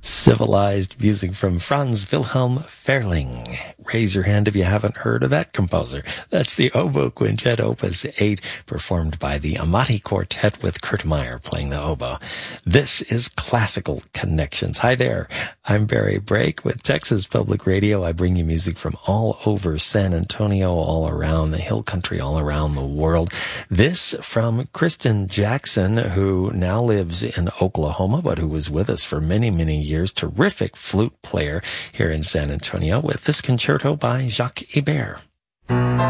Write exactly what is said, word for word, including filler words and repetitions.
Civilized music from Franz Wilhelm Ferling. Raise your hand if you haven't heard of that composer. That's the Oboe Quintet Opus eight, performed by the Amati Quartet with Kurt Meyer playing the oboe. This is Classical Connections. Hi there, I'm Barry Brake with Texas Public Radio. I bring you music from all over San Antonio, all around the hill country, all around the world. This from Kristen Jackson, who now lives in Oklahoma, but who was with us for many, many years. Terrific flute player here in San Antonio with this concerto by Jacques Ibert.